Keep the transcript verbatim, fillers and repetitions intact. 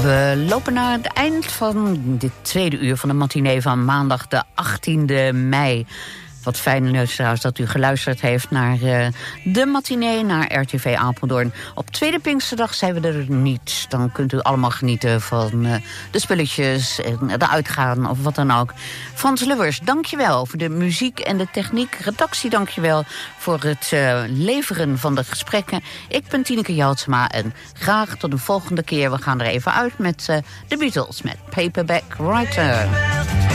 We lopen naar het eind van dit tweede uur van de matinee van maandag de achttiende mei. Wat fijn luisteraars dat u geluisterd heeft naar uh, de matinee, naar R T V Apeldoorn. Op tweede Pinksterdag zijn we er niet. Dan kunt u allemaal genieten van uh, de spulletjes, de uitgaan of wat dan ook. Frans Lubbers, dankjewel voor de muziek en de techniek. Redactie, dankjewel voor het uh, leveren van de gesprekken. Ik ben Tineke Joutsma en graag tot de volgende keer. We gaan er even uit met uh, de Beatles, met Paperback Writer.